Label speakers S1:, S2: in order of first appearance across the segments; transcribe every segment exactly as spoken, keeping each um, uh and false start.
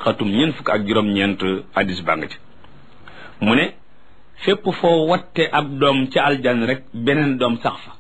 S1: xatum ñeent fukk ak juróom-ñeent hadis baa nga ci mu ne fépp foo watte ab doom ci aljan rek beneen doom sax fa.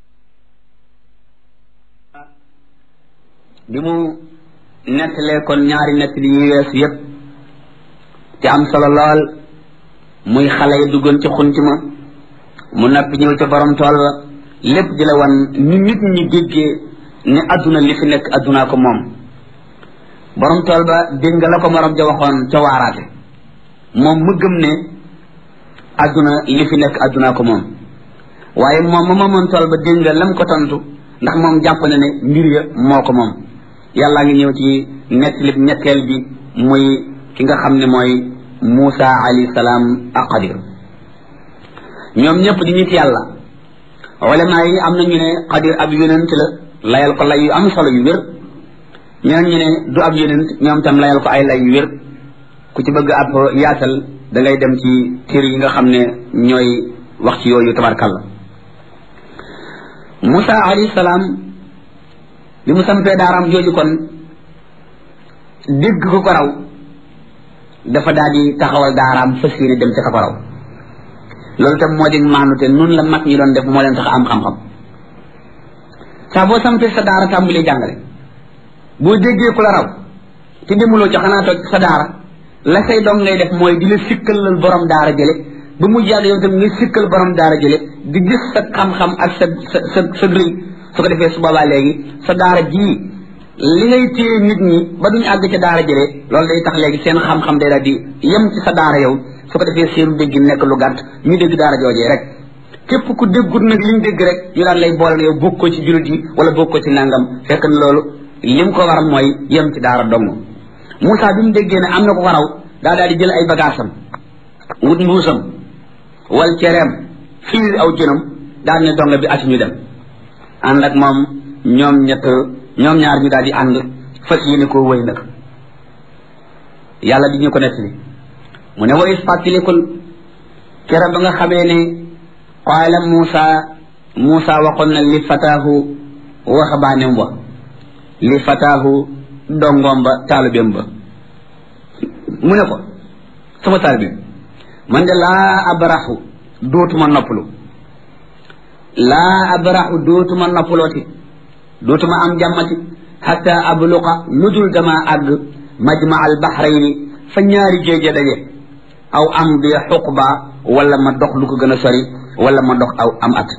S2: bi mu nettalee kon ñaari nettali yu weesu yépp te am solo lool muy xale yi duggoon ci xunti ma mu nappi ñëw ca borom tool ba lépp di la wan ni nit ñi déggee ne adduna li fi nekk addunaa ko moom. borom tool ba dégg nga la ko morom ja waxoon ca waaraate moom mu gëm ne adduna li fi nekk addunaa ko moom waaye moom ma moomoon tool ba dégg nga lam ko tontu ndax moom jàpp na ne mbir ya moo ko moom. yàllaa ngi ñëw ci nettali ñetteel bi muy ki nga xam ne mooy Muusa alayhi salaam ak Xadir ñoom ñëpp di nit yàlla ulama yi am na ñu ne Xadir ab yonent la layal ko lay yu am solo yu wér ñeneen ñu ne du ab yonent ñoom tam layal ko ay lay yu wér ku ci bëgg ab yaatal da ngay dem ci téere yi nga xam ne ñooy wax ci yooyu tabarkalla. Muusa alayhi salaam bi mu sampee daaraam jooju kon dégg ko ko raw dafa daal di taxawal daaraam fas yéene dem ca ka ko raw loolu tam moo di maanu te nun la mag ñi doon def moo leen tax am xam-xam saa boo sampee sa daara tàmbalee jàngale boo déggee ku la raw te demuloo ca xanaa toog sa daara la say doom ngay def mooy di la sikkalal borom daara jële ba mu jàll yow tam nga sikkal borom daara jële di gis sa xam-xam ak sa sa sa sa rëy su ko defee su boobaa léegi sa daara jii li ngay téye nit ñi ba duñu àgg ca daara jële loolu day tax léegi seen xam-xam day daal di yem ci sa daara yow su ko defee seen dégg nekk lu gàtt ñu dégg daara joojee rek képp ku déggut nag liñ dégg rek ñu daan lay boole yow bokkoo ci jullit yi wala bokkoo ci nangam fekk na loolu lim ko waral mooy yem ci daara dong. Moussa bi mu déggee ne am na ko ko raw daa daal di jël ay bagaasam wut mbuusam wal cereem fiir aw jënam daal ne dong bi ati ñu dem ànd ak moom ñoom ñett ñoom ñaar ñu daal di ànd fas yéene koo wëy nag yàlla di ñu ko nettali mu ne wa is fàttalikul kera ba nga xamee ne qaala Moussa Moussa waxoon na li fataahu waxabaanem wa li fataahu dongoom ba taalubeem ba mu ne ko sama taalibe man de laa abraxu dootuma noppalu laa abraxu dootuma noppalooti dootuma am jàmmati xatta abluqa lu dul dama àgg majma al bahrayni fa ñaari géej daje aw am bi xuqba wala ma dox lu ko gën a sori wala ma dox aw am at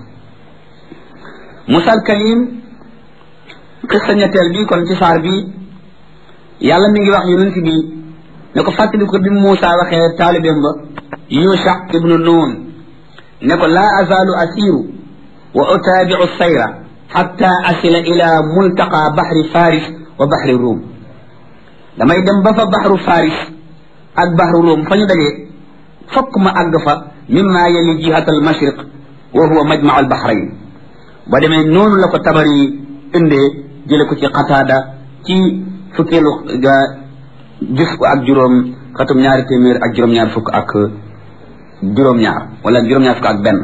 S2: Musa al Kalim xissa ñetteel bi kon ci saar bi yàlla mi ngi wax yonent bi ne ko fàttali ko bi Moussa waxee taalibeem ba Yusha ibnu Nun ne ko laa azaalu asiru wa utaabiu sayra xatta asila ila multaqa baxri faris wa baxri ruum damay dem ba fa baxru faris ak baxru ruum fa ñu dajee fokk ma àgg fa mimma yali jihat al mashriq wa huwa majmau al baxrayn ba demee noonu la ko tabari indee jële ko ci Qataada ci fukkeelu ga gis ko ak juróom xatum ñaari téeméer ak juróom-ñaar fukk ak juróom-ñaar wala juróom-ñaar fukk ak benn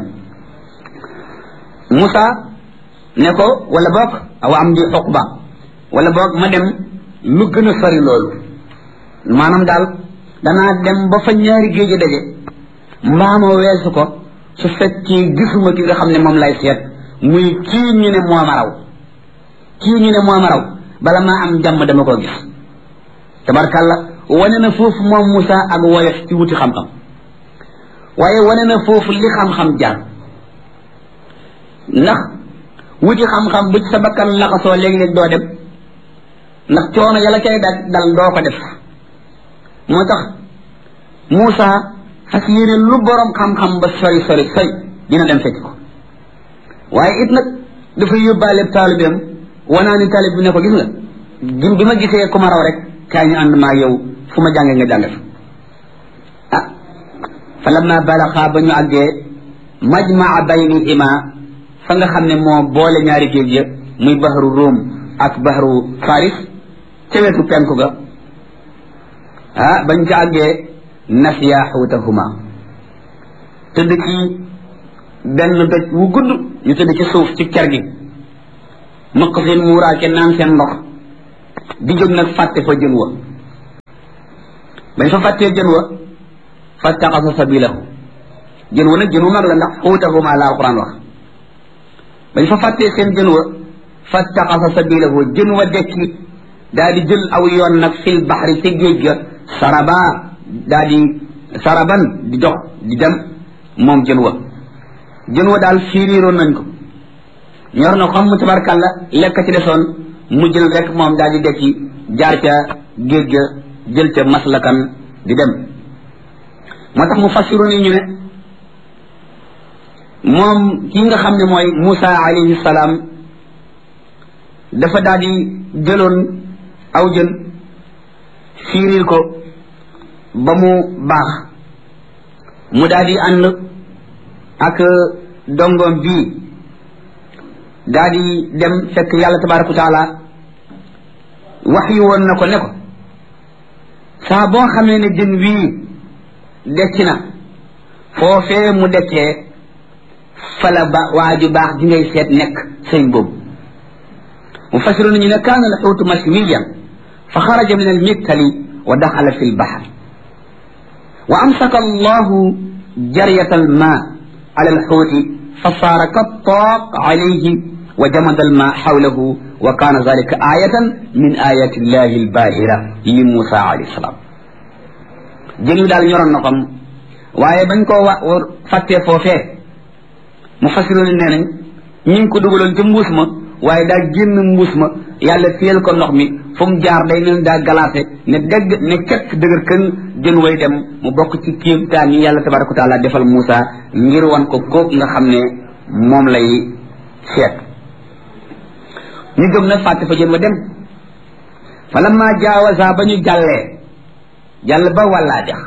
S2: Moussa ne ko wala boog awa am di Uqba wala boog ma dem lu gën a sori loolu maanaam daal danaa dem ba fa ñaari géej daje mbaama weesu ko su fekkee gisuma ki nga xam ne moom lay seet muy kii ñu ne moo ma raw kii ñu ne moo ma raw bala maa am jàmm dama ko gis tabarkàlla wane na foofu moom Moussa ak woyof ci wuti xam-xam waaye wane na foofu li xam-xam jar ndax wuti xam-xam bu ci sa bakkan laxasoo léegi-léeg doo dem ndax coono yàlla cay dal dal doo ko def moo tax Moussa fas yéene lu borom xam-xam ba sori sori sori dina dem fekk ko waaye it nag dafa yóbbaale taalibeem wanaa ni taalib bi ne ko gis nga gim bi ma gisee ku ma raw rek kaay ñu ànd maa yow fu ma jàngee nga jànge fa ah fa lamma balaxa ba ñu àggee majmaa baynihima fa nga xam ne moo boole ñaari géej ya muy bahru Rum ak bahru Faris ca wetu penku ga ah bañ ca àggee nasiya xuutahuma tëdd ci benn doj wu gudd ñu tëdd ci suuf ci ker gi maq seen muuraake naan seen ndox di jóg nag fàtte fa jën wa bañ fa fàttee jën wa fattaxasa sabilahu jën wa nag jën wu mag la ndax xuutahuma la alquran wax bañ fa fàttee seen jën wa fattaxasa sabilahu jën wa dekki daa di jël aw yoon nag fil baxri ci géej ga saraba daa di saraban di dox di dem moom jën wa jën wa daal fiiriiroon nañ ko ñor na xam mu tabarkàlla lekk ci desoon mu jël rek moom daal di dekki jaar ca géej ga jël ca maslakan di dem moo tax mu fassiru ni ñu ne moom kii nga xam ne mooy Moussa alayhi salaam dafa daal di jëloon aw jën fiiril ko ba mu baax mu daal di ànd ak dongoom bii daal di dem fekk yàlla tabaraka wa taala wax yu woon na ko ne ko saa boo xamee ne jën wii dekk na foofee mu dekkee fala ba waa ju baax di ngay seet nekk sëñ boobu mu fasiru nañu ne kaana al xuutu mashwiyan fa xaraja min al miktali wa daxala fi l bahr wa amsaka allahu jariyata al ma ala al xuuti fa saara kattaaq alayhi wa jamada al ma xawlahu wa kaana zalika ayatan min ayati llahi al bahira li Musa alayhi salaam jën wi daal ñoroon na xam waaye bañ koo wa fàttee foofee mu fasiru ne nee nañ ñu ngi ko dugaloon ca mbuus ma waaye daa génn mbuus ma yàlla téyel ko ndox mi fu mu jaar day mel daa galaase ne dégg ne kekk dëgër kën jën way dem mu bokk ci kéemtaan yi yàlla tabaraka wa taala defal Moussa ngir wan ko kooku nga xam ne moom lay seet ñu jóg na fàtte fa jën wa dem fa lamma jaawaza ba ñu jàllee jàll ba wàllaa dex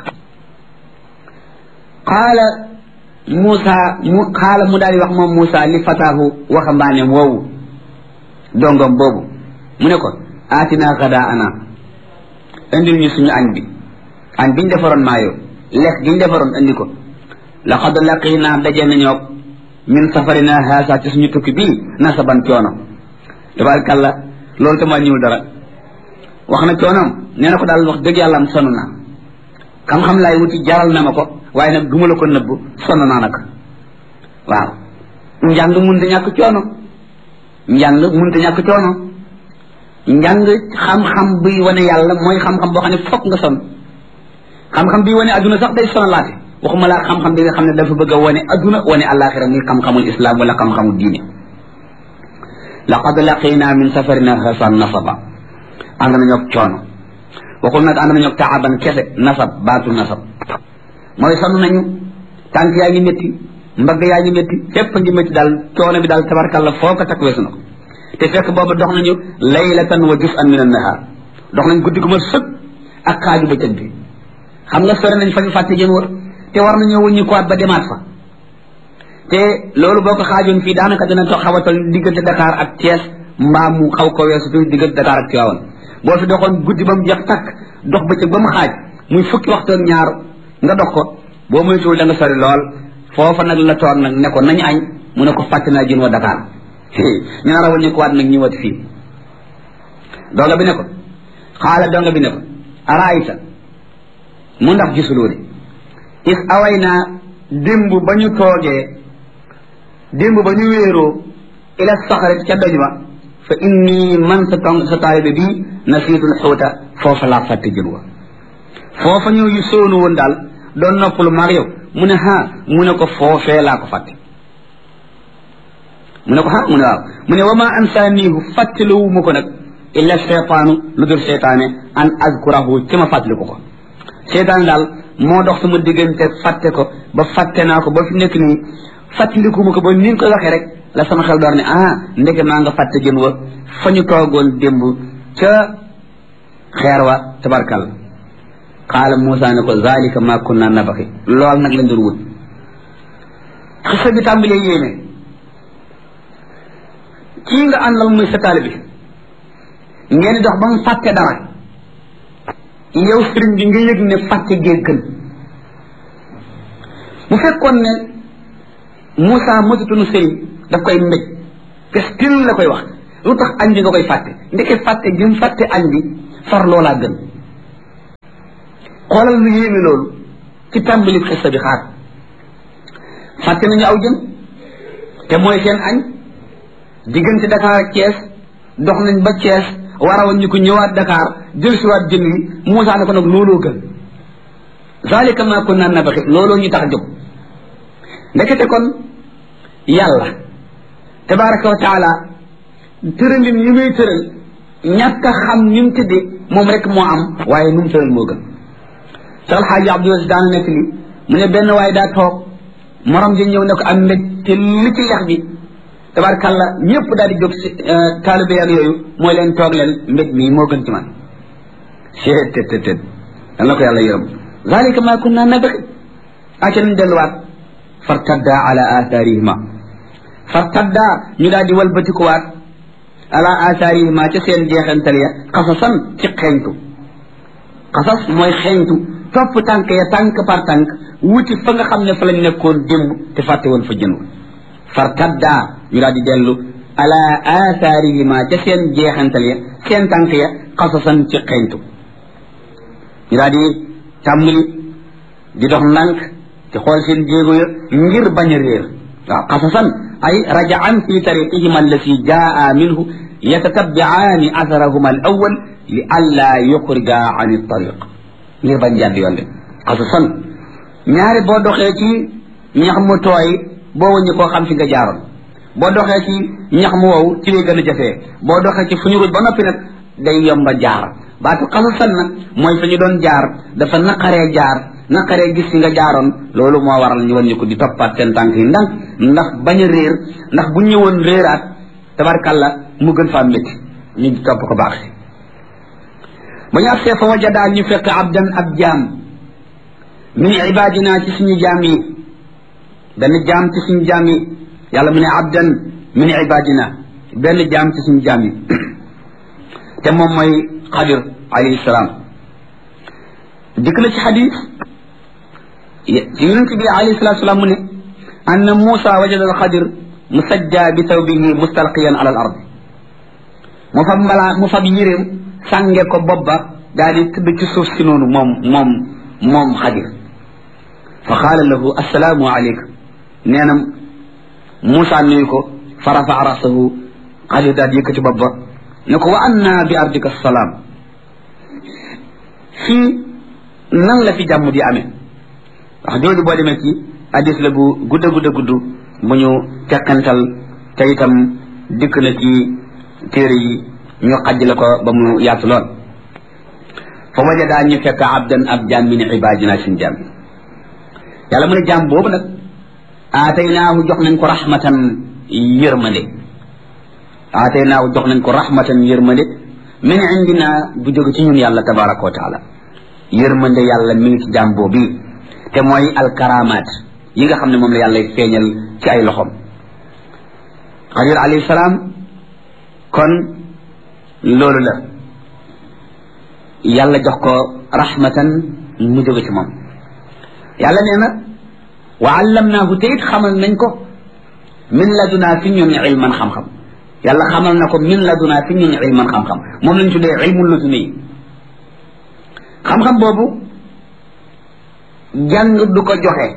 S2: xaala Moussa mu xaala mu daal di wax moom Moussa li fataahu waxambaaneem woowu dongom boobu mu ne ko aatina xadaa ana indil ñu suñu añ bi añ biñ defaroon maayo lekk giñ defaroon indi ko laqad laqinaa daje nañoo min safarina haasa ci suñu tukki bii nasaban coono tabaarkalla loolu tamaa ñëw dara wax na coonoom nee na ko daal wax dëgg yàlla am sonn naa xam-xam laay wuti jaral na ma ko waaye nag duma la ko nëbb sonn naa nag waaw njàng munta ñàkk coono njàng munta ñàkk coono njàng xam-xam buy wane yàlla mooy xam-xam boo xam ne fokk nga sonn xam-xam bi wane adduna sax day sonalaate waxuma laa xam-xam bi nga xam ne dafa bëgg a wane adduna wane àllaaxira muy xam-xamul islam wala xam-xamul diine laqad laqina min safarina hasan nasaba ànd nañoo coono waxul nag ànd nañoo taaban kese nasab baatu nasab mooy sonn nañu tànk yaa ngi métti mbagg yaa ngi métti fépp ngi métti daal coono bi daal tabarkalla foo ko takk weesu na ko te fekk booba dox nañu laylatan wa juz'an min an-nahar dox nañ guddi gu ma sëg ak xaaju bëccëg bi xam nga sore nañ fa ñu fàtte jën war te war nañoo wuññi ko ba demaat fa te loolu boo ko xaajoon fii daanaka dina to xaw a toll diggante Dakar ak Thiès mbaa mu xaw ko weesu tuuti diggante Dakar ak Tivaouane boo fi doxoon guddi ba mu jeex takk dox bëccëg ba mu xaaj muy fukki waxtu ak ñaar nga dox ko boo moytuwul da nga sori lool foofa nag la toog nag ne ko nañu añ mu ne ko fàtte naa jën wa Dakar ñu nar a wuññi ko waat nag ñëwaat fii donga bi ne ko xaala donga bi ne ko araayta mu ndax gisuloo de is away naa démb ba ñu toogee démb ba ñu wéeroo ila saxarit ca doj ba fa inni man sa tong sa taalibe bii nasiitul xuuta foofa laa fàtte jën wa foofa ñëw yu soonu woon daal doon noppalu maag yow mu ne ha mu ne ko foofee laa ko fàtte mu ne ko ha mu ne waaw mu ne wa ma ansaaniihu fàttaliwu ma ko nag illa cheytaanu lu dul cheytaane an azkurahu ci ma fàttaliku ko cheytaane daal moo dox sama diggante fàtte ko ba fàtte naa ko ba fi nekk nii fàttaliku ma ko ba ni nga ko waxee rek la sama xel door ne ah ndeke maa nga fàtte jën wa fa ñu toogoon démb ca xeer wa tabarkal qaala Moussa ne ko zalika ma kunna nabaxi lool nag lañ doon wut xisa bi tàmbalee yéene kii nga àndal muy sa taalibe bi ngeen dox ba mu fàtte dara yow sëriñ bi nga yëg ne fàtte gee gën bu fekkoon ne Moussa mosutunu sëriñ daf koy mbéj te la koy wax lu tax añ bi nga koy fàtte ndeke fàtte gi mu fàtte añ bi far loolaa gën xoolal lu yéeme loolu ci tàmbali xissa bi xaar fàtte nañu aw jën te mooy seen añ diggante Dakar ak Thiès dox nañ ba Thiès war a woon ñu ko ñëwaat Dakar jël si waat jën wi Moussa ne ko nag looloo gën zalika ma kunna nabghi looloo ñu tax a jóg ndekete kon yàlla tabaraka wa taala tëralin yi muy tëral ñàkk a xam ni mu tëddee moom rek moo am waaye nu mu tëral moo gën Cheikh Alhaaji Abdou Aziz daan nekk li mu ne benn waaye daa toog morom ji ñëw ne ko am mbég te li ci lex bi tabarkalla ñëpp daal di jóg si taalibe ak yooyu mooy leen toog leen mbég mii moo gën ci man seet tët tët tët dal na ko yàlla yërëm zalika ma kunna nabghi aca nañ delluwaat fartadda ala atharihima fartadda ñu daal di walbatikuwaat ala atharihima ca seen jeexantal ya xasasan ci xeeñtu xasas mooy xeeñtu topp tànk ya tànk par tànk wuti fa nga xam ne fa lañ nekkoon démb te fàtte woon fa jënu fartadda ñu daal di dellu ala atharihima ca seen jeexantal ya seen tànk ya xasasan ci xeeñtu ñu daal di tàmbali di dox ndànk te xool seen jéego ya ngir bañ a réer waaw xasasan ay rajaan fi tariqihima allati jaa minhu yatatabiaani atharahuma al awal li alla yuxrija an tariq ngir bañ jàdd yoon de xasasan ñaari boo doxee ci ñax mu tooy boo wëññi koo xam fi nga jaaroon boo doxee ci ñax mu wow ci lay gën a jafee boo doxee ci fu ñu ruj ba noppi nag day yomba jaar baatu xasasan nag mooy fa ñu doon jaar dafa naqaree jaar naqaree gis fi nga jaaroon loolu moo waral ñu wëññi ko di toppaat seen tànk yi ndànk ndax bañ a réer ndax bu ñëwoon réeraat tabarkalla mu gën faa métti ñu topp ko baax si ba ñu agsee fa wajadaa ñu fekk abdan ab jaam min ibadina ci suñu jaam yi benn jaam ci suñu jaam yi yàlla mu ne abdan min ibadina benn jaam ci suñu jaam yi te moom mooy xadir alayhi salaam dikk na ci xadis ci yonent bi alayhi salatu salaam mu ne anna Muusa wajada al xadir musajja bi tawbihi mustalqiyan ala al ard mu fab mbalaa mu fab yéreem sànge ko bopp ba daal di tëdd ci suuf si noonu moom moom moom xadir fa qaala lahu assalaamu aleyka nee na Muusa nuyu ko fa rafaa rasahu xadir daal di yëkkati bopp ba ne ko wa anna bi ardika salaam fii nan la fi jàmm di amee wax jooju boo demee ci hadis la bu gudd a gudd a gudd bu ñu tekkantal te itam dikk na ci téere yi ñu xajj la ko ba mu yaatu lool fa wajadaa ñu fekk abdan ab jaam min ibadina sin jaam yàlla mu ne jaam boobu nag aataynaahu jox nañ ko rahmatan yërmande aataynaahu jox nañ ko rahmatan yërmande min indina bu jóge ci ñun yàlla tabaraka wa taala yërmande yàlla mi ngi ci jaam boobu te mooy alkaramaat yi nga xam ne moom la yàlla feeñal ci ay loxom xadir alayhi salaam kon loolu la yàlla jox ko rahmatan mu jóge ci moom yàlla nee na wa allamnaahu te it xamal nañ ko min ladunaa fi ñun ilman xam-xam yàlla xamal na ko min ladunaa fi ñun ilman xam-xam moom lañ tuddee ilmul laduni yi xam-xam boobu jàng du ko joxe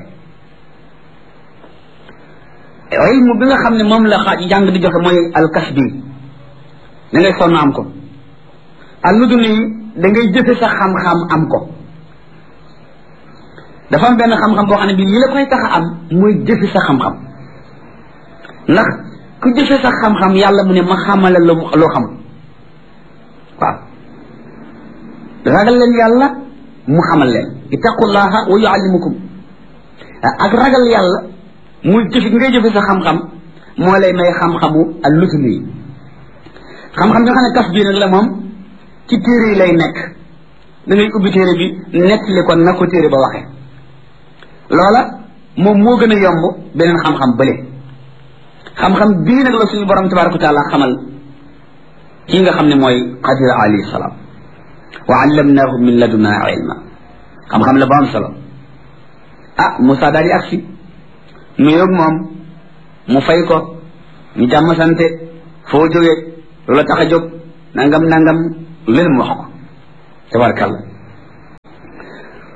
S2: ilmu bi nga xam ne moom la xaaj jàng di joxe mooy alkasbi da ngay sonn am ko al laduni yi da ngay jëfe sa xam-xam am ko dafa am benn xam-xam boo xam ne bii li la koy tax a am mooy jëfe sa xam-xam ndax ku jëfe sa xam-xam yàlla mu ne ma xamale la loo xam waaw ragal leen yàlla mu xamal leen ittaqullaha wa yuallimukum ak ragal yàlla muy jëfe ngay jëfe sa xam-xam moo lay may xam-xamu al lutuni yi xam-xam bi nga xam ne kas bii nag la moom ci téere yi lay nekk da ngay ubbi téere bi nettali ko na ko téere ba waxee loola moom moo gën a yomb beneen xam-xam bële xam-xam bii nag la suñu borom tabaraka wa taala xamal kii nga xam ne mooy xadir alayhi salaam wa allamnaahu min laduna ilma xam-xam la ba am solo ah Moussa daal di agsi nuyoog moom mu fay ko ñu jàmm sante foo jógee loola tax a jóg nangam nangam leen mu wax ko tabarakàllah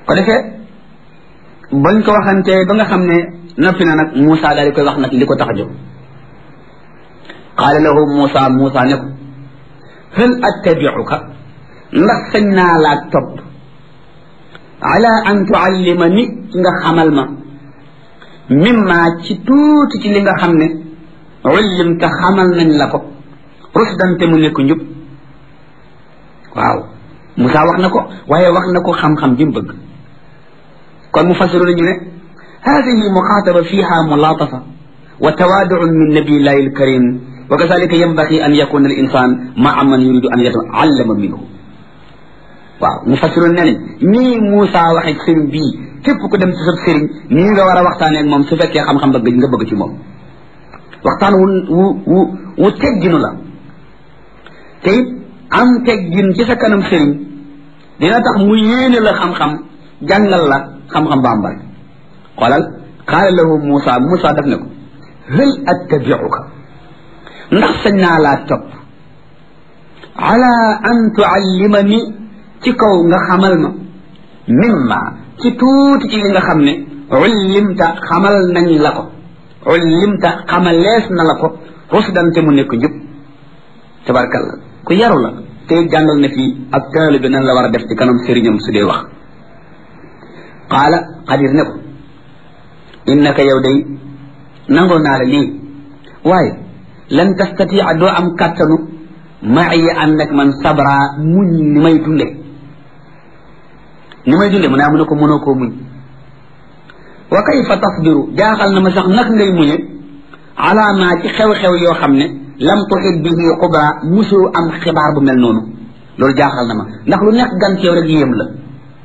S2: ko defee bañ ko waxantee ba nga xam ne noppi na nag Moussa daal di koy wax nag li ko tax a jóg qaala lahu Moussa Moussa ne ko hal attabi'uka ndax sañ naa laa topp ala an tuallima ni ci nga xamal ma mimma ci tuuti ci li nga xam ne ullimta xamal nañ la ko rusdan te mu nekk njub waaw Moussa wax na ko waaye wax na ko xam-xam bi mu bëgg kon mu fasiru nañu ne hadihi muxaataba fiha mulatafa wa tawaduun min nabiyillahi alkarim wa kazalika yanbaghi an yakuna al insan maa man yuridu an yataallama minhu waaw mu fasiru ne nañ nii Moussa waxe sëriñ bii képp ku dem ci sa sëriñ nii nga war a waxtaanee ak moom su fekkee xam-xam bëgg nga bëgg ci moom waxtaan wu wu wu wu tegginu la te it am teggin ci sa kanam sëriñ dina tax mu yéene la xam-xam jàngal la xam-xam ba am bari xoolal qaala lahu Moussa Moussa daf ne ko hal attabi'uka ndax sañ naa laa topp ala an tuallimani ci kaw nga xamal ma mimma ci tuuti ci li nga xam ne ullimta xamal nañ la ko ullimta xamalees na la ko rusdante mu nekk njub tabarkalla ku yaru la te jàngal na fii ak taalibe nan la war a def ci kanam sëriñam su dee wax qaala xadir ne ko innaka yow day nangoo naa la lii waaye lan tastatia doo am kàttanu ma'i ànd ak man sabra muñ ni may dunde ni may dunde mu ne mu ne ko mënoo koo muñ wa kayfa tasbiru jaaxal na ma sax nag ngay muñe ala ma ci xew-xew yoo xam ne lam tuhit bihi xubra musu am xibaar bu mel noonu loolu jaaxal na ma ndax lu nekk gan ci yow rek yéem la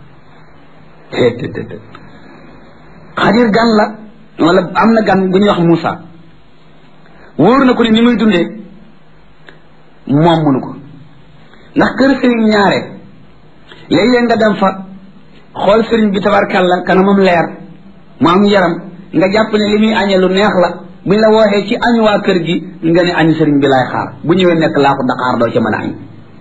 S2: xadir gan la wala am na gan bu ñuy wax Moussa wóor na ko ni ni muy dundee moom mënu ko ndax kër sëriñ ñaare léeg-léeg nga dem fa xool sëriñ bi tabarkàlla kanamam leer mu am yaram nga jàpp ne li muy añee lu neex la buñ la wooxee ci añ waa kër gi nga ne añ sëriñ bi laay xaar bu ñëwee nekk laa ko daqaar doo ca mën a añ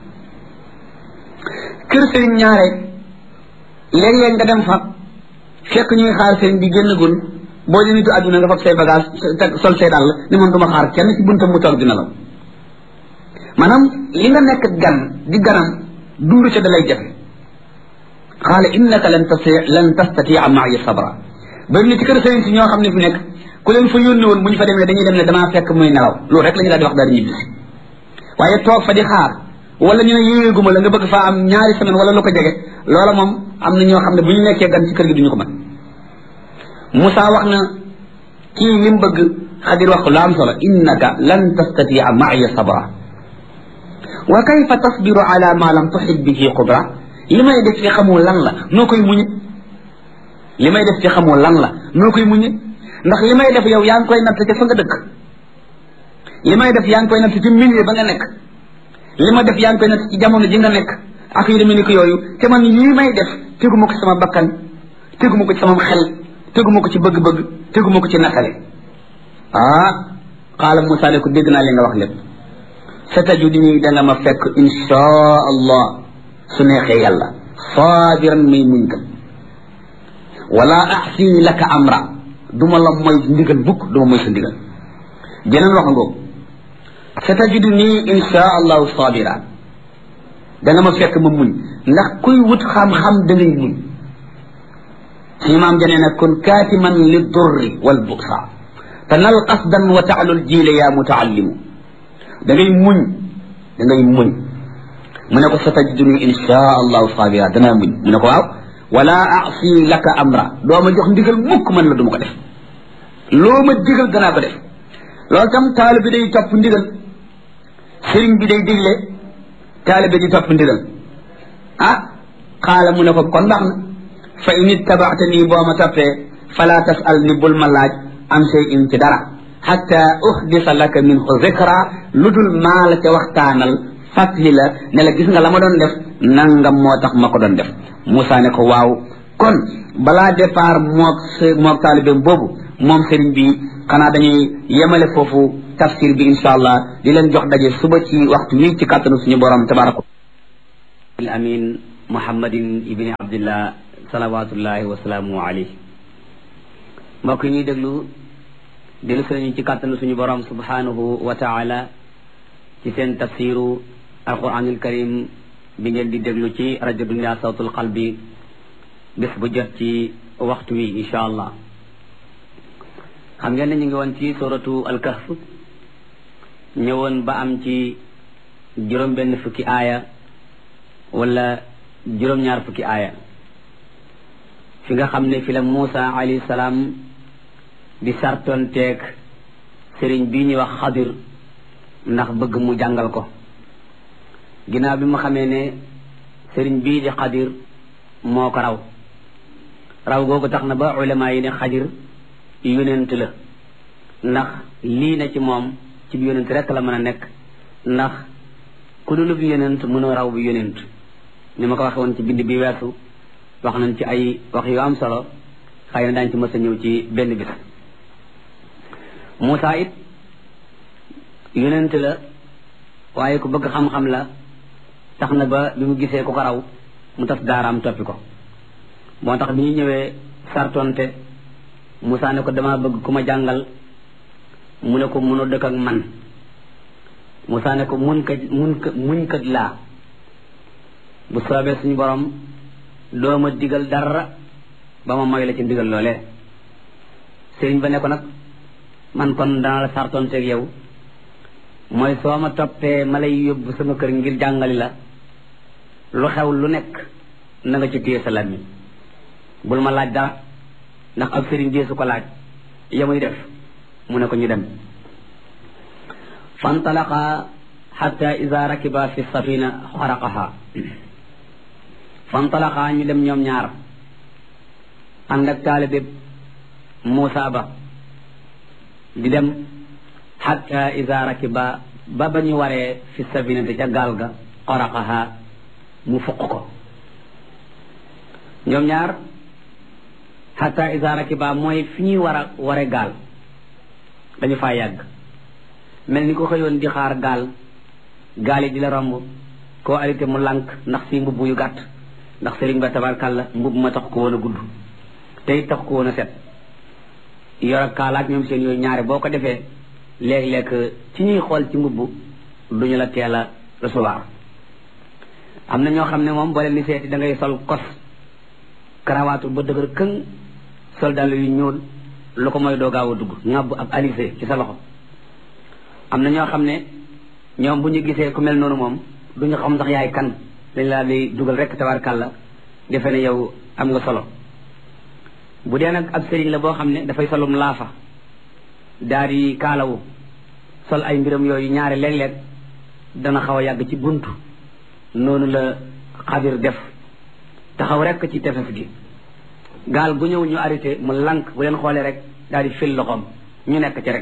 S2: kër sëriñ ñaare léeg-léeg nga dem fa fekk ñuy xaar sëriñ bi génn gun boo di nitu àdduna nga fab say bagage sol say dàll ni man duma xaar kenn ci buntam mu toog dina la maanaam li nga nekk gan di ganam dund ca da lay jafe xaala innaka lan tasti lan tastatia maaya sabra bari na ci kër sëriñ si ñoo xam ne fi nekk ku leen fa yónni woon bu ñu fa demee dañuy dem ne damaa fekk muy nelaw loolu rek la ñu daal di wax daal di ñibbi waaye toog fa di xaar wala ñu ne yéeguma la nga bëgg faa am ñaari semaine wala lu ko jege loola moom am na ñoo xam ne bu ñu nekkee gan ci kër gi duñu ko mën Moussa wax na kii li mu bëgg xadir wax ko lu am solo innaka lan tastatia maaya sabra wa kayfa tasbiru ala ma lam tuhit bihi xubra li may def ci xamoo lan la noo koy muñe li may def ci xamoo lan la noo koy muñe ndax li may def yow yaa ngi koy natt ca fa nga dëkk li may def yaa ngi koy natt ci milieu ba nga nekk li ma def yaa ngi koy natt ci jamono ji nga nekk ak yu demee ni ko yooyu te man lii may def teguma ko ci sama bakkan teguma ko ci sama xel teguma ko ci bëgg-bëgg teguma ko ci nakale ah xaala Moussa ne ko dégg naa li nga wax lépp sa tajudini da nga ma fekk inshaa allah su neexee yàlla saabiran muy muñ kat wala axsi laka amra duma la mooy ndigal bukk duma mooy sa ndigal jeneen wax ngoogu sa tajudini inshaa allahu saabira da nga ma fekk ma muñ ndax kuy wut xam-xam da ngay muñ imaam janee nag kun kaatiman li durri wal busa tanal qasdan wa taalul jiile yaa mutaallimu da ngay muñ da ngay muñ mu ne ko sa tajiduni inshaa allahu sabira danaa muñ mu ne ko waaw wala asi laka amra doo ma jox ndigal mukk man la duma ko def loo ma digal danaa ko def loolu tam taalibe bi day topp ndigal sëriñ bi day digle taalibe di topp ndigal ah xaala mu ne ko kon baax na fa in ittabaatani boo ma toppee fala tasal ni bul ma laaj am shay'in ci dara hatta uhdisa laka minhu zikra lu dul maa la ca waxtaanal fàttali la ne la gis nga la ma doon def nangam moo tax ma ko doon def Moussa ne ko waaw kon balaa départ mook mook taalibeem boobu moom sëriñ bi xanaa dañuy yemale foofu tafsir bi insha allah di leen jox daje suba ci waxtu wi ci kàttanu suñu borom tabaraka al amin muhammadin ibni abdillah salawatullahi wa salaamu alayhi. mbokk yi ñuy déglu dellu suñu ci kàttanu suñu borom subhanahu wa taala ci seen tafsiru alquranul karim bi ngeen di déglu ci rajo Dunya Sawtul Qalbi bés bu jot ci waxtu wi insha allah. xam ngeen ne ñu ngi woon ci suratu al-kahf ñëwoon ba am ci juróom benn fukki aaya wala juróom ñaar fukki aaya fi nga xam ne fi la Muusa alayhi salaam di sartonteeg sëriñ bii ñuy wax Xadir ndax bëgg mu jàngal ko. ginnaaw bi mu xamee ne sëriñ bii di Xadir moo ko raw raw googu tax na ba ulama yi ne Xadir yonent la ndax lii na ci moom ci bi yonent rek la mën a nekk ndax ku dul bi yonent mënoo raw bi yonent. ni ma ko waxee woon ci bind bi weesu wax nañ ci ay wax yu am solo xëy na daañu ci mës a ñëw ci benn bis. Muusa it yonent la waaye ku bëgg xam-xam la tax na ba bi mu gisee ku ko raw mu tas daaraam toppi ko. moo tax bi ñu ñëwee sartonte Muusa ne ko dama bëgg ku ma jàngal mu ne ko mënoo dëkk ak man. Muusa ne ko mun kat mun kat muñ kat laa bu soobee suñu borom doo ma digal dara ba ma moy la ci ndigal loolee. sëriñ ba ne ko nag man kon dana la sartonteeg yow mooy soo ma toppee ma lay yóbbu sama kër ngir jàngali la lu xew lu nekk na nga ci téye sa làmmiñ bul ma laaj dara ndax ab sëriñ dee su ko laaj yamuy def. mu ne ko ñu dem. fantalaqa xatta ida rakiba fi safina xaraqaha fantalaqa ñu dem ñoom ñaar ànd ak taalibe Muusa ba di dem xatta ida rakiba ba ba ñu waree fi safinati ca gaal ga xaraqaha mu fuq ko. ñoom ñaar xatta ida rakiba mooy fi ñuy war a ware gaal dañu faa yàgg mel ni ko xëyoon di xaar gaal gaal yi di la romb koo arrêté mu lànk ndax si mbubb yu gàtt ndax sëriñ ba tabarkàlla mbubb ma tax ko woon a gudd tey tax ko woon a set yor ak kaalaak ñoom seen yooyu ñaare boo ko defee léeg-léeg ci ñuy xool ci mbubb duñu la teel a recevoir. am na ñoo xam ne moom boo leen di seeti da ngay sol kos karawaatu ba dëgër këng sol dàll yu ñuul lu ko mooy doo gaaw a dugg ngàbb ab alisé ci sa loxo. am na ñoo xam ne ñoom bu ñu gisee ku mel noonu moom duñu xam sax yaay kan dañ laa di dugal rek tabarkàlla defe ne yow am nga solo. bu dee nag ab sëriñ la boo xam ne dafay solum laafa daal di kaalawu sol ay mbiram yooyu ñaare léeg-léeg dana xaw a yàgg ci buntu. noonu la Xadir def taxaw rek ci tefes gi gaal gu ñëw ñu arrêté mu lànk bu leen xoolee rek daal di fil loxoom ñu nekk ci rek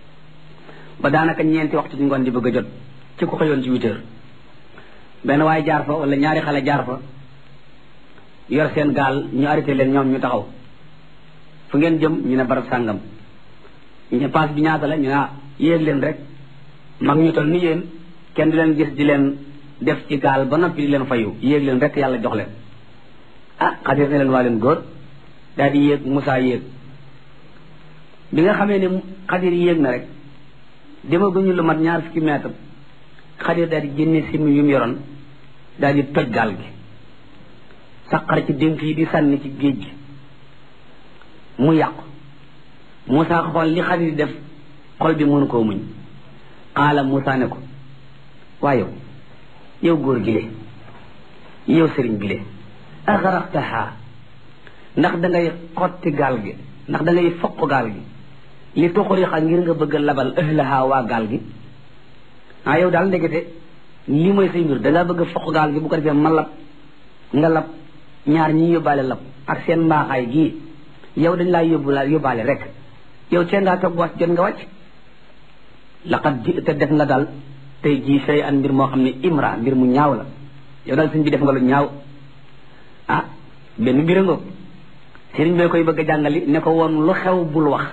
S2: ba daanaka ñeenti waxtu ci ngoon di bëgg a jot ci ku xëyoon ci huit heures. benn waaye jaar fa wala ñaari xale jaar fa yor seen gaal ñu arrêté leen ñoom ñu taxaw fu ngeen jëm ñu ne barab sàngam ñu paas bi ñaata la ñu ne yéeg leen rek mag ñu toll ni yéen kenn du leen gis di leen def ci gaal ba noppi di leen fayu yéeg leen rek yàlla jox leen. ah Xadir ne leen waa leen góor daal di yéeg Muusa yéeg bi nga xamee ne Xadir yéeg na rek demaguñu lu mat ñaar fukki mètre Xadir daal di génne simi yu mu yoroon daal di toj gaal gi saqar ci dénk yi di sànni ci géej gi mu yàqu. Muusa xool li Xadir di def xol bi mënu koo muñ. xaala Muusa ne ko waa yow yow góor gi lee yow sëriñ bi lee axaraqtaha ndax da ngay xotti gaal gi ndax da ngay foq gaal gi li tuxriqa ngir nga bëgg a labal ahlaha waa gaal gi. ah yow daal ndekete lii mooy say mbir da ngaa bëgg a foq gaal gi bu ko defee ma lab nga lab ñaar ñi yóbbaale lab ak seen mbaaxaay gii yow dañ laa yóbbu laa yóbbaale rek yow tee ngaa toog wàcc jot nga wàcc. laqad ji te def nga daal tey jii say an mbir moo xam ne imra mbir mu ñaaw la yow daal sëñ bi def nga lu ñaaw. ah benn mbir nga sëriñ bee koy bëgg a jàngali ne ko woon lu xew bul wax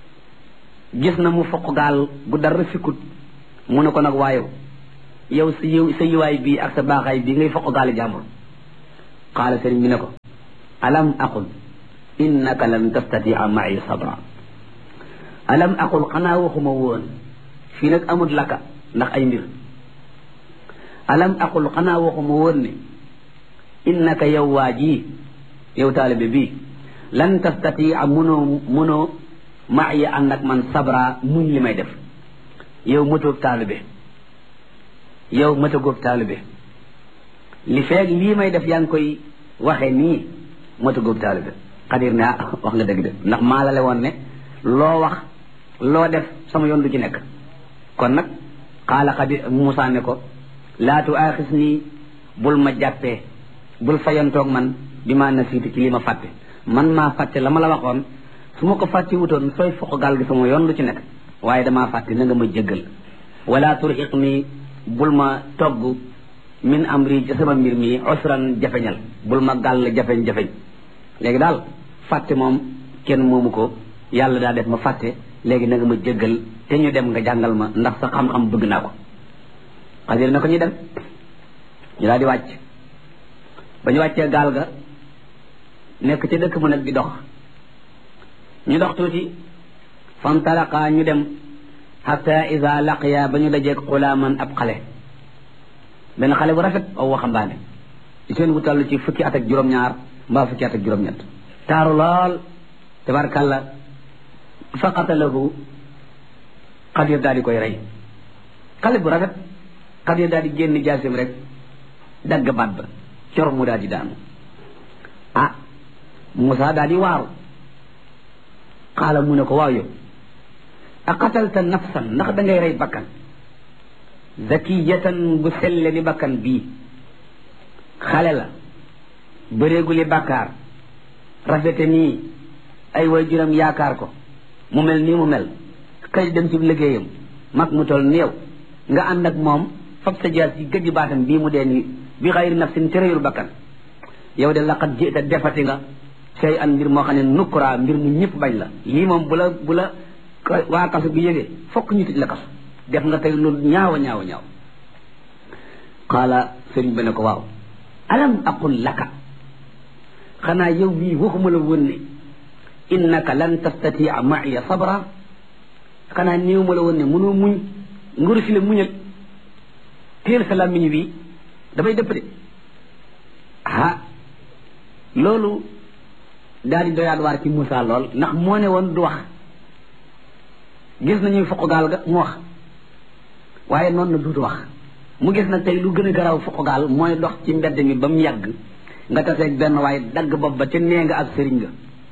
S2: gis na mu foq gaal gu dara fikkut mu ne ko nag waayow yow sa yiw sa yiwaay bii ak sa baaxaay bii ngay foq gaali jàmbur. xaala sëriñ bi ne ko alam aqul innaka lan tastatia ma'i sabra alam aqul xanaa waxuma woon fii nag amul laka ndax ay mbir alam aqul xanaa waxuma woon ne innaka yow waa ji yow taalibe bi lan tastatia munoo munoo ma'i ànd ak man sabra muñ li may def yow matagóob taalibe yow matagóob taalibe li feeg lii may def yaa ngi koy waxee nii matagóob taalibe Xadir ne ah wax nga dëgg de ndax maa la le woon ne loo wax loo def sama yoon du ci nekk kon nag xaala Xadir Muusaa ne ko laa tuaaxis nii bul ma jàppee bul fayantoog man bi ma nasiitu ci li ma fàtte man maa fàtte la ma la waxoon su ma ko fàtte wutoon sooy foq gaal gi sama yoon lu ci nekk waaye damaa fàtte na nga ma jéggal wala turxiq nii bul ma togg min amri ci sama mbir mi usran jafeñal bul ma gàll jafeñ jafeñ léegi daal fàtte moom kenn moomu ko yàlla daa def ma fàtte léegi na nga ma jéggal te ñu dem nga jàngal ma ndax sa xam-xam bëgg naa ko Xadir na ko ñu dem ñu daal di wàcc ba ñu wàccee gaal ga nekk ci dëkk mu nag di dox ñu dox tuuti fantalaqa ñu dem hatta ida laqiya ba ñu dajeeg xulaaman ab xale benn xale bu rafet aw waxambaane ci seen wu toll ci fukki at ak juróom-ñaar mbaa fukki at ak juróom-ñett taaru lool tabarkàlla fa qatalahu Xadir daal di koy rey xale bu rafet Xadir daal di génn jaasim rek dagg baat ba cor mu daal di daanu ah Muusaa daal di waaru xaala mu ne ko waaw yow a qatalta nafsan ndax da ngay rey bakkan zakiyatan bu selle ni bakkan bii xale la bëreeguli bàkkaar rafete nii ay waajuram yaakaar ko mu mel nii mu mel kay dem ci liggéeyam mag mu toll néew nga ànd ak moom fab sa jaas yi gëj baatam bii mu dee nii bi xayri nafsin te reyul bakkan yow de laqad jita defati nga sey an mbir moo xam ne nukkura mbir mu ñëpp bañ la lii moom bu la bu la waa kasu bi yëgee fokk ñu tëj la kasu def nga tey lu ñaawa ñaawa ñaaw qaala sëriñ ba ne ko waaw alam aqul laka xanaa yow mii waxuma la woon ne innaka lan tastatia ma'iya sabra xanaa néew ma la woon ne mënoo muñ nguru si la muñal téel sa làmmiñ wi damay dëpp de ah loolu daal di doyaat waar ci Muusaa lool ndax moo ne woon du wax gis nañuy foq gaal ga mu wax waaye noonu na duutu wax mu gis nag tey lu gën a garaaw foq gaal mooy dox ci mbedd mi ba mu yàgg nga taseeg benn waaye dagg bopp ba ca nee nga ak sëriñ nga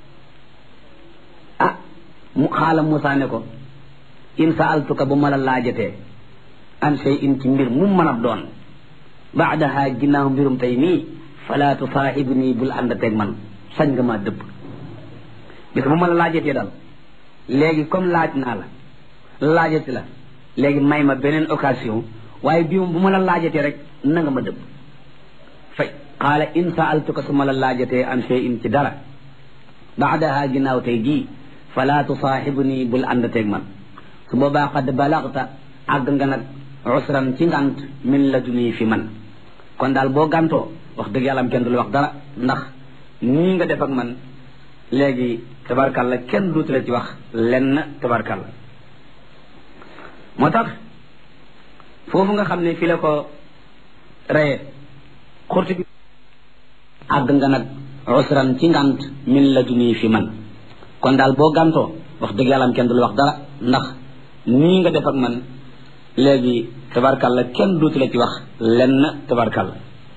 S2: ah mu xaala Muusaa ne ko in saaltuka bu ma la laajatee an shay'in ci mbir mu mën a doon baadaha ginnaaw mbirum tey nii fala tusaahibni bul ànd teeg man sañ nga maa dëpp bis bu ma la laajatee daal léegi comme laaj naa la laajati la léegi may ma beneen occasion waaye bii moom bu ma la laajatee rek na nga ma dëpp fay qaala in saaltuka su ma la laajatee an shay'in ci dara baadaha ginnaaw tey jii fala tusaahibni bul ànd teeg man su boobaa qad balagta àgg nga nag usran ci ngant min laduni fi man kon daal boo gàntoo wax dëgg yàlla am kenn du la wax dara ndax nii nga def ak man léegi tabarkàlla kenn duutu la ci wax lenn tabarkàlla moo tax foofu nga xam ne fi la ko reye xurti bi àgg nga nag usran ci ngant min laduni fi man kon daal boo gàntoo wax dëgg yàlla am kenn du la wax dara ndax nii nga def ak man léegi tabarkàlla kenn duutu la ci wax lenn tabarkàlla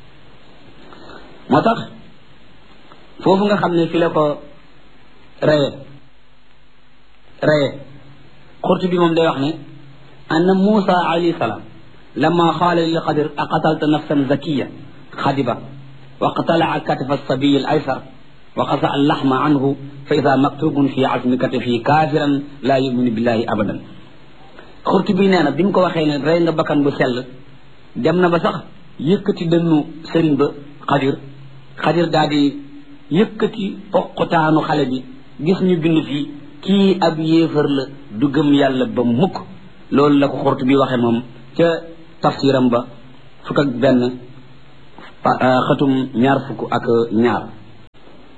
S2: moo tax foofu nga xam ne fi la ko reye reye xurtu bi moom day wax ne anna Muusa alayhi salaam lamma qaala li Xadir aqatalta nafsan zakiya xadiba wa qatala'a katifa as-sabiy al-aysar wa qasa al-lahma anhu fa idha maktubun fi azmi katifi kafiran la yuminu billahi abadan xurtu bi nee na bi mu ko waxee ne rey nga bakkan bu sell dem na ba sax yëkkati dënnu sëriñ ba Xadir Xadir daal di yëkkati poqutaanu xale bi gis ñu bind fii kii ab yéefar la du gëm yàlla ba mukk loolu la ko xurtu bi waxee moom ca tafsiram ba fukk ak benn xatum ñaar fukk ak ñaar